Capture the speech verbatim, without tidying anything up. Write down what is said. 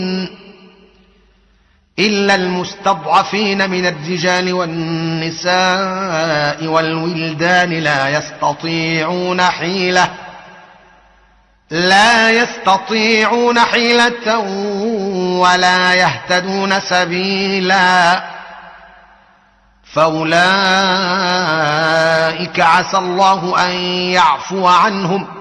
إلا المستضعفين من الرجال والنساء والولدان لا يستطيعون حيلة لا يستطيعون حيلة ولا يهتدون سبيلا فأولئك عسى الله أن يعفو عنهم